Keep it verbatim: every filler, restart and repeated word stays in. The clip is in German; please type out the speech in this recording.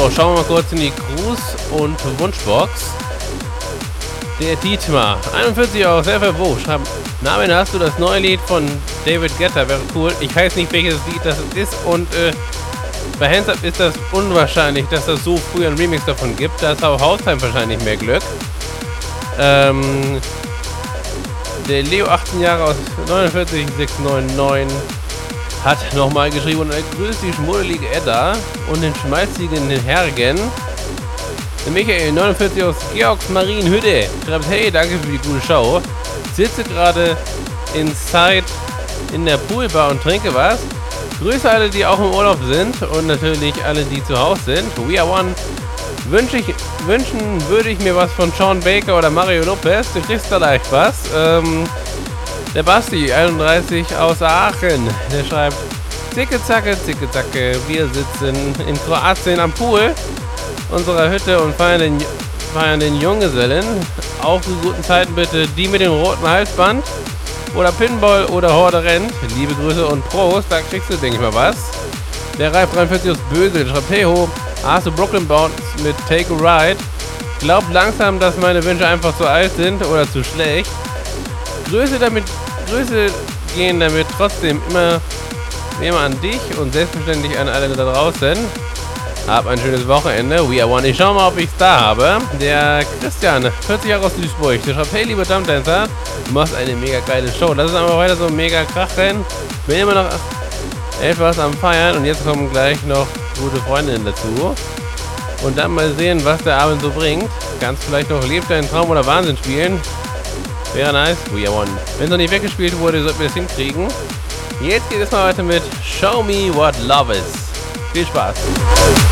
So, schauen wir mal kurz in die Gruß- und Wunschbox. Der Dietmar, einundvierzig Euro, sehr verwogen. Schreibt, Namen, hast du das neue Lied von David Guetta? Wäre cool. Ich weiß nicht, welches Lied das ist und äh, bei Hands Up ist das unwahrscheinlich, dass das so früh ein Remix davon gibt. Da ist auch Hausheim wahrscheinlich mehr Glück. Ähm, der Leo, achtzehn Jahre aus neunundvierzig sechs neun neun, hat nochmal geschrieben und er grüßt die schmuddelige Edda und den schmalzigen Hergen. Der Michael, neunundvierzig aus Georgs Marienhütte, schreibt, hey, danke für die gute Show. Sitze gerade inside in der Poolbar und trinke was. Grüße alle, die auch im Urlaub sind und natürlich alle, die zu Hause sind. We are one. Wünsche ich, wünschen würde ich mir was von Sean Baker oder Mario Lopez. Du kriegst da leicht was. Ähm, der Basti, einunddreißig aus Aachen, der schreibt, zicke zacke, zicke zacke, wir sitzen in Kroatien am Pool unserer Hütte und feiern den, feiern den Junggesellen. Auch zu guten Zeiten bitte die mit dem roten Halsband oder Pinball oder Horde rennt. Liebe Grüße und Prost, da kriegst du, denke ich mal, was. Der Reif dreiundvierzig aus Bösel schreibt, hey ho, hast du Brooklyn Bounce mit Take a Ride? Glaubt langsam, dass meine Wünsche einfach zu alt sind oder zu schlecht. Grüße damit, Grüße gehen damit trotzdem immer, immer an dich und selbstverständlich an alle da draußen. Hab ein schönes Wochenende. We are one. Ich schau mal, ob ich's da habe. Der Christian, vierzig Jahre aus Duisburg, der schreibt, hey, lieber Jumpdancer, du machst eine mega geile Show. Das ist einfach weiter so ein mega Krachrennen. Bin immer noch etwas am Feiern und jetzt kommen gleich noch gute Freundinnen dazu. Und dann mal sehen, was der Abend so bringt. Kannst vielleicht noch Lebt deinen Traum oder Wahnsinn spielen. Wäre nice. We are one. Wenn es noch nicht weggespielt wurde, sollten wir das hinkriegen. Jetzt geht es mal weiter mit Show Me What Love Is. Viel Spaß.